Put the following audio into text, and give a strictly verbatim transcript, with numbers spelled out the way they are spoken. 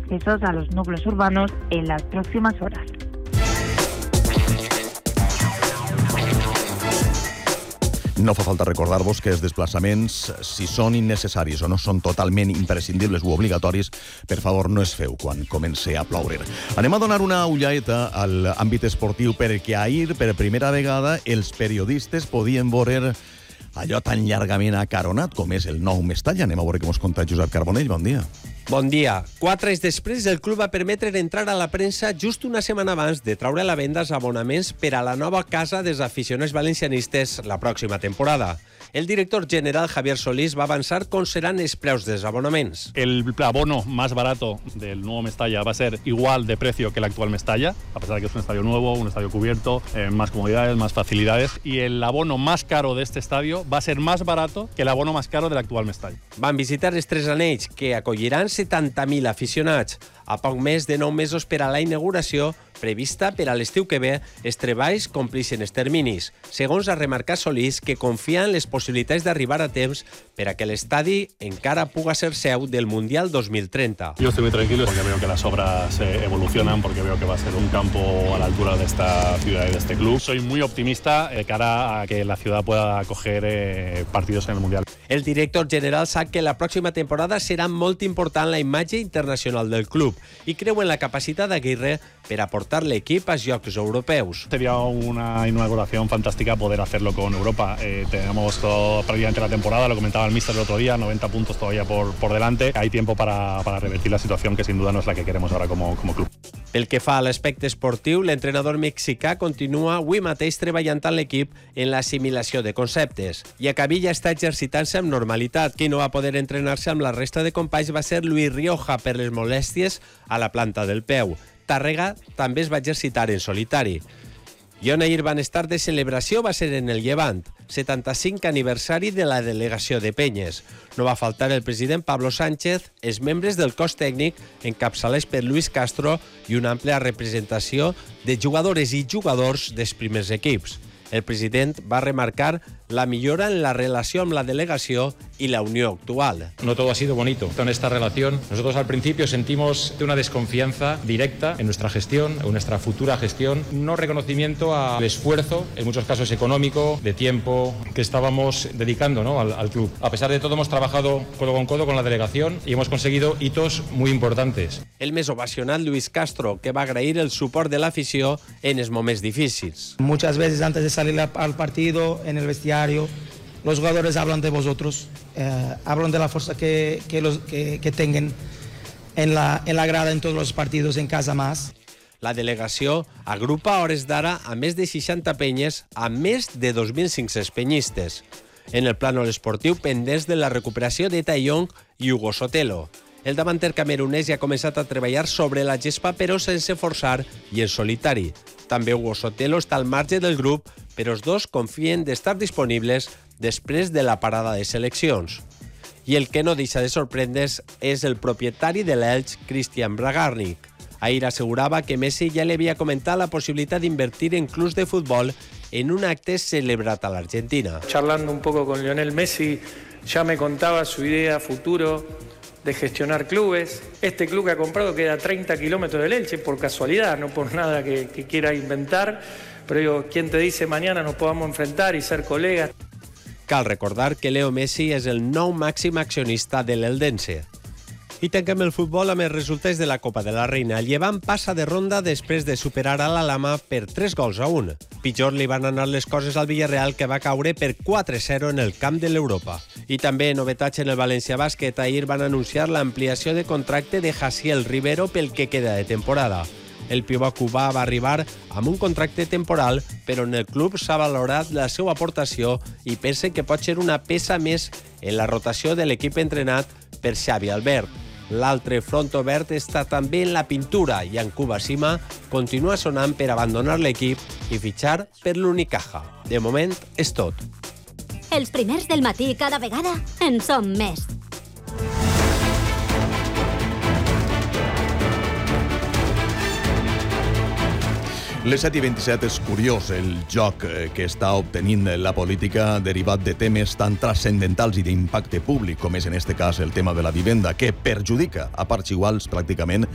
accesos a los núcleos urbanos en las próximas horas. No fa falta recordar-vos que els desplaçaments, si són innecessaris o no són totalment imprescindibles u obligatoris, per favor no es feu quan comenci a ploure. Anem a donar una ulladeta a l'àmbit esportiu perquè ahir, per primera vegada, els periodistes podien veure allò tan llargament acaronat com és el nou Mestalla. Anem a veure què mos conta Josep Carbonell. Bon dia. Bon dia. Quatre anys després, el club va permetre entrar a la premsa just una setmana abans de traure a la venda els abonaments per a la nova casa dels aficionats valencianistes la pròxima temporada. El director general Javier Solís va avançar con serán els preus dels abonaments. El abono más barato del nuevo Mestalla va a ser igual de precio que el actual Mestalla, a pesar de que es un estadio nuevo, un estadio cubierto, eh, más comodidades, más facilidades. Y el abono más caro de este estadio va a ser más barato que el abono más caro del actual Mestalla. Van visitar els tres anells, que acolliran setanta mil aficionats. A poc més de nou mesos per a la inauguració, prevista per a l'estiu que ve, els treballs complixen els terminis. Segons ha remarcat Solís, que confia en les possibilitats d'arribar a temps per a que l'estadi encara puga ser seu del Mundial dos mil treinta. Yo estoy muy tranquilo porque veo que las obras eh, evolucionan, porque veo que va a ser un campo a la altura de esta ciudad y de este club. Soy muy optimista de cara a que la ciudad pueda acoger eh, partidos en el Mundial. El director general sap que la pròxima temporada serà molt important la imatge internacional del club i creu en la capacitat d'Aguirre per aportar l'equip als Jocs Europeus. Sería una inauguración fantástica poder hacerlo con Europa. Eh, tenemos todo, prácticamente la temporada, lo comentaba el míster el otro día, noventa puntos todavía por, por delante. Hay tiempo para, para revertir la situación que sin duda no es la que queremos ahora como, como club. Pel que fa a l'aspecte esportiu, l'entrenador mexicà continua avui mateix treballant amb l'equip en l'assimilació de conceptes. I a Cabilla està exercitant-se amb normalitat. Qui no va poder entrenar-se amb la resta de companys va ser Luis Rioja per les molèsties a la planta del peu. Tàrrega també es va exercitar en solitari. I on ahir van estar de celebració va ser en el Llevant, setanta-cinc aniversari de la delegació de Penyes. No va faltar el president Pablo Sánchez, els membres del cos tècnic encapçalats per Luis Castro i una àmplia representació de jugadores i jugadors dels primers equips. El president va remarcar la millora en la relació amb la delegació y la unión actual. No todo ha sido bonito en esta relación. Nosotros al principio sentimos una desconfianza directa en nuestra gestión, en nuestra futura gestión, no reconocimiento al esfuerzo, en muchos casos económico, de tiempo, que estábamos dedicando, ¿no?, al, al club. A pesar de todo, hemos trabajado codo con codo con la delegación y hemos conseguido hitos muy importantes. El més ovacionat Luis Castro, que va agrair el suport de l'afició en els moments difícils. Muchas veces antes de salir al partido, en el vestiario, los jugadores hablan de vosotros, eh, hablan de la fuerza que, que, los, que, que tengan en la, en la grada en todos los partidos, en casa más. La delegació agrupa a hores d'ara a més de seixanta penyes a més de dos mil cinc-cents penyistes. En el plànol esportiu, pendents de la recuperació de Taillon i Hugo Sotelo. El davanter camerunès ja ha començat a treballar sobre la gespa, però sense forçar i en solitari. També Hugo Sotelo està al marge del grup, però els dos confien d'estar disponibles després de la parada de seleccions. I el que no deixa de sorprendre's és el propietari de l'Elx, Christian Bragarnik. Ahir assegurava que Messi ja li havia comentat la possibilitat d'invertir en clubs de futbol en un acte celebrat a l'Argentina. Charlando un poco con Lionel Messi, ya me contaba su idea futuro de gestionar clubes. Este club que ha comprado queda a treinta kilómetros del Elche, por casualidad, no por nada que, que quiera inventar, pero digo, ¿quién te dice mañana nos podamos enfrentar y ser colegas? Cal recordar que Leo Messi és el nou màxim accionista de l'Eldense. I tanquem el futbol amb els resultats de la Copa de la Reina. El Llevant passa de ronda després de superar a la Lama per tres gols a un. Pitjor li van anar les coses al Villarreal, que va caure per quatre a zero en el camp de l'Europa. I també novetats en el València Bàsquet. Ahir van anunciar l'ampliació de contracte de Jaciel Rivero pel que queda de temporada. El pivot cubà va arribar amb un contracte temporal, però en el club s'ha valorat la seva aportació i pensa que pot ser una peça més en la rotació de l'equip entrenat per Xavi Albert. L'altre front obert està també en la pintura i en Cuba Sima continua sonant per abandonar l'equip i fitxar per l'Unicaja. De moment és tot. Els primers del matí cada vegada en som més. Les set i vint-i-set és curiós el joc que està obtenint la política derivat de temes tan transcendentals i d'impacte públic com és en este cas el tema de la vivenda, que perjudica a parts iguals pràcticament